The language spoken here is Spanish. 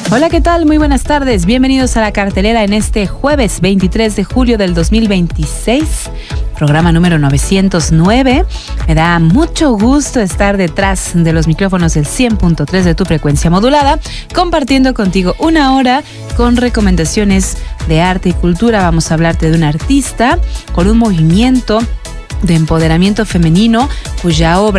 Hola, ¿qué tal? Muy buenas tardes. Bienvenidos a la cartelera en este jueves 23 de julio del 2026, programa número 909. Me da mucho gusto estar detrás de los micrófonos del 100.3 de tu frecuencia modulada, compartiendo contigo una hora con recomendaciones de arte y cultura. Vamos a hablarte de un artista con un movimiento de empoderamiento femenino cuya obra